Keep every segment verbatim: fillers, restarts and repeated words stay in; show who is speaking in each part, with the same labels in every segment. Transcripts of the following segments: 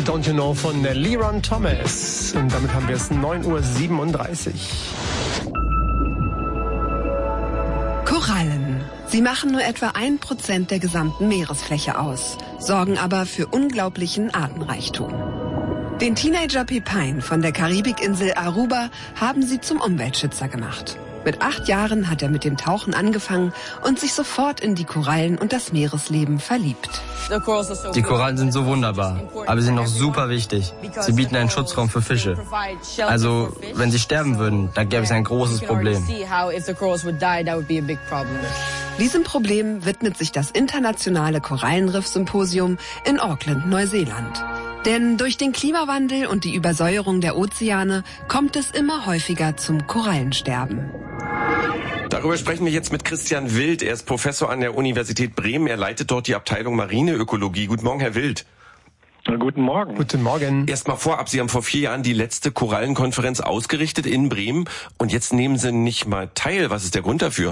Speaker 1: Don't You Know von Leron Thomas. Und damit haben wir es neun Uhr siebenunddreißig.
Speaker 2: Korallen. Sie machen nur etwa ein Prozent der gesamten Meeresfläche aus, sorgen aber für unglaublichen Artenreichtum. Den Teenager Pepijn von der Karibikinsel Aruba haben sie zum Umweltschützer gemacht. Mit acht Jahren hat er mit dem Tauchen angefangen und sich sofort in die Korallen und das Meeresleben verliebt.
Speaker 3: Die Korallen sind so wunderbar, aber sie sind noch super wichtig. Sie bieten einen Schutzraum für Fische. Also, wenn sie sterben würden, dann gäbe es ein großes Problem.
Speaker 2: Diesem Problem widmet sich das internationale Korallenriff-Symposium in Auckland, Neuseeland. Denn durch den Klimawandel und die Übersäuerung der Ozeane kommt es immer häufiger zum Korallensterben.
Speaker 4: Darüber sprechen wir jetzt mit Christian Wild. Er ist Professor an der Universität Bremen. Er leitet dort die Abteilung Marineökologie. Guten Morgen, Herr Wild.
Speaker 5: Guten Morgen.
Speaker 1: Guten Morgen.
Speaker 4: Erstmal vorab, Sie haben vor vier Jahren die letzte Korallenkonferenz ausgerichtet in Bremen und jetzt nehmen Sie nicht mal teil. Was ist der Grund dafür?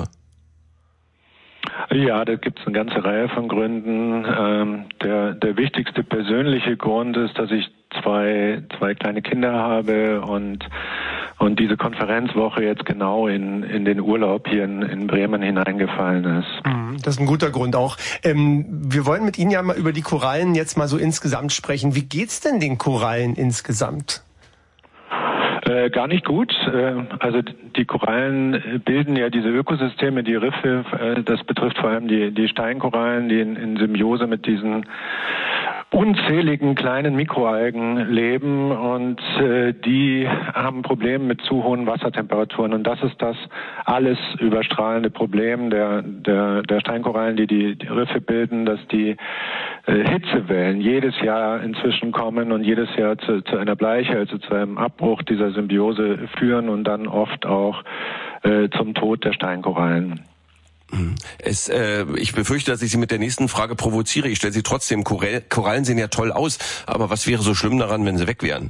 Speaker 5: Ja, da gibt es eine ganze Reihe von Gründen. Ähm, der, der wichtigste persönliche Grund ist, dass ich zwei, zwei kleine Kinder habe und, und diese Konferenzwoche jetzt genau in, in den Urlaub hier in, in Bremen hineingefallen ist.
Speaker 1: Das ist ein guter Grund auch. Ähm, wir wollen mit Ihnen ja mal über die Korallen jetzt mal so insgesamt sprechen. Wie geht's denn den Korallen insgesamt?
Speaker 5: Äh, gar nicht gut. Äh, also die Korallen bilden ja diese Ökosysteme, die Riffe. Äh, das betrifft vor allem die, die Steinkorallen, die in, in Symbiose mit diesen unzähligen kleinen Mikroalgen leben und äh, die haben Probleme mit zu hohen Wassertemperaturen und das ist das alles überstrahlende Problem der der, der Steinkorallen, die, die die Riffe bilden, dass die äh, Hitzewellen jedes Jahr inzwischen kommen und jedes Jahr zu, zu einer Bleiche, also zu einem Abbruch dieser Symbiose führen und dann oft auch äh, zum Tod der Steinkorallen.
Speaker 4: Es, äh, ich befürchte, dass ich Sie mit der nächsten Frage provoziere. Ich stelle sie trotzdem. Korall, Korallen sehen ja toll aus, aber was wäre so schlimm daran, wenn sie weg wären?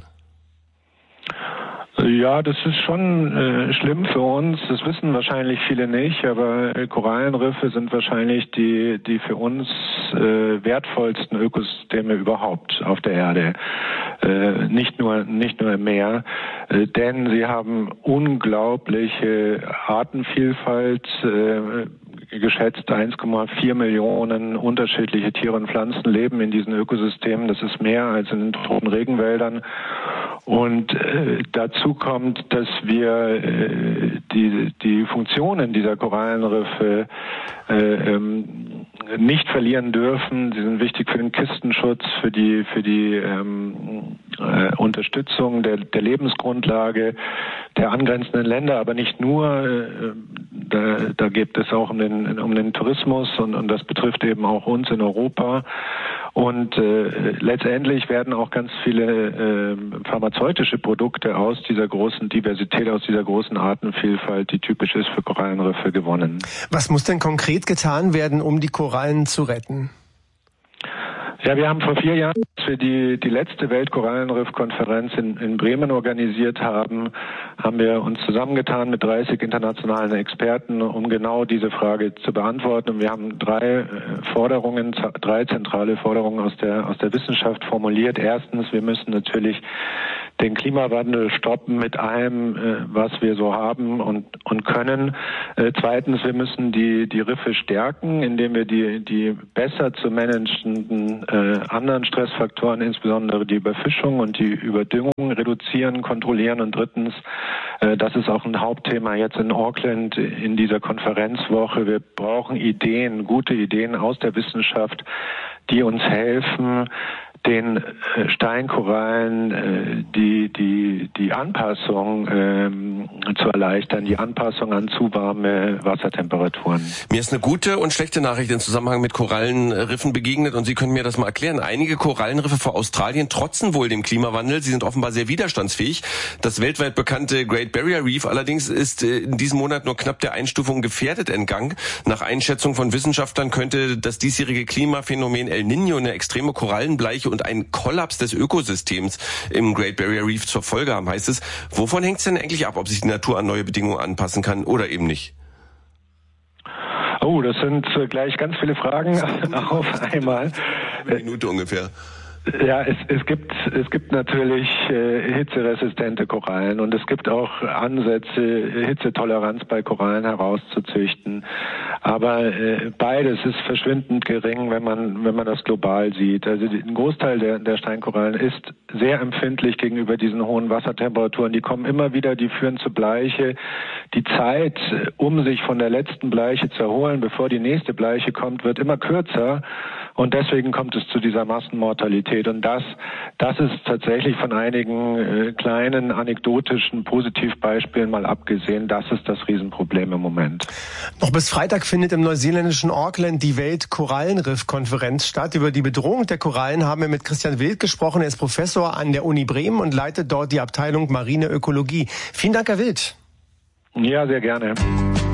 Speaker 5: Ja, das ist schon äh, schlimm für uns. Das wissen wahrscheinlich viele nicht, aber äh, Korallenriffe sind wahrscheinlich die die für uns äh, wertvollsten Ökosysteme überhaupt auf der Erde. Äh, nicht nur nicht nur im Meer, äh, denn sie haben unglaubliche Artenvielfalt. Äh, geschätzt eins Komma vier Millionen unterschiedliche Tiere und Pflanzen leben in diesen Ökosystemen. Das ist mehr als in den toten Regenwäldern. Und äh, dazu kommt, dass wir äh, die, die Funktionen dieser Korallenriffe äh, ähm, nicht verlieren dürfen. Sie sind wichtig für den Küstenschutz, für die für die ähm, äh, Unterstützung der, der Lebensgrundlage der angrenzenden Länder, aber nicht nur. Äh, da, da geht es auch um den um den Tourismus und, und das betrifft eben auch uns in Europa. Und äh, letztendlich werden auch ganz viele äh, pharmazeutische Produkte aus dieser großen Diversität, aus dieser großen Artenvielfalt, die typisch ist für Korallenriffe, gewonnen.
Speaker 1: Was muss denn konkret getan werden, um die Korallen zu retten?
Speaker 5: Ja, wir haben vor vier Jahren, als wir die, die letzte Weltkorallenriff-Konferenz in, in Bremen organisiert haben, haben wir uns zusammengetan mit dreißig internationalen Experten, um genau diese Frage zu beantworten. Und wir haben drei Forderungen, drei zentrale Forderungen aus der, aus der Wissenschaft formuliert. Erstens, wir müssen natürlich den Klimawandel stoppen mit allem, äh, was wir so haben und, und können. Äh, zweitens, wir müssen die, die Riffe stärken, indem wir die, die besser zu managenden äh, anderen Stressfaktoren, insbesondere die Überfischung und die Überdüngung reduzieren, kontrollieren. Und drittens, äh, das ist auch ein Hauptthema jetzt in Auckland in dieser Konferenzwoche. Wir brauchen Ideen, gute Ideen aus der Wissenschaft, die uns helfen, den Steinkorallen äh, die die die Anpassung ähm, zu erleichtern, die Anpassung an zu warme Wassertemperaturen.
Speaker 4: Mir ist eine gute und schlechte Nachricht im Zusammenhang mit Korallenriffen begegnet und Sie können mir das mal erklären. Einige Korallenriffe vor Australien trotzen wohl dem Klimawandel. Sie sind offenbar sehr widerstandsfähig. Das weltweit bekannte Great Barrier Reef allerdings ist in diesem Monat nur knapp der Einstufung gefährdet entgangen. Nach Einschätzung von Wissenschaftlern könnte das diesjährige Klimaphänomen El Niño eine extreme Korallenbleiche und einen Kollaps des Ökosystems im Great Barrier Reef zur Folge haben, heißt es. Wovon hängt es denn eigentlich ab, ob sich die Natur an neue Bedingungen anpassen kann oder eben nicht?
Speaker 5: Oh, das sind gleich ganz viele Fragen auf einmal.
Speaker 4: Eine Minute ungefähr.
Speaker 5: Ja, es, es gibt es gibt natürlich äh, hitzeresistente Korallen und es gibt auch Ansätze, Hitzetoleranz bei Korallen herauszuzüchten. Aber äh, beides ist verschwindend gering, wenn man wenn man das global sieht. Also die, ein Großteil der, der Steinkorallen ist sehr empfindlich gegenüber diesen hohen Wassertemperaturen. Die kommen immer wieder, die führen zu Bleiche. Die Zeit, um sich von der letzten Bleiche zu erholen, bevor die nächste Bleiche kommt, wird immer kürzer. Und deswegen kommt es zu dieser Massenmortalität. Und das, das ist tatsächlich von einigen äh, kleinen anekdotischen Positivbeispielen mal abgesehen, das ist das Riesenproblem im Moment.
Speaker 1: Noch bis Freitag findet im neuseeländischen Auckland die Welt-Korallenriff-Konferenz statt. Über die Bedrohung der Korallen haben wir mit Christian Wild gesprochen. Er ist Professor an der Uni Bremen und leitet dort die Abteilung Marine Ökologie. Vielen Dank, Herr Wild.
Speaker 5: Ja, sehr gerne.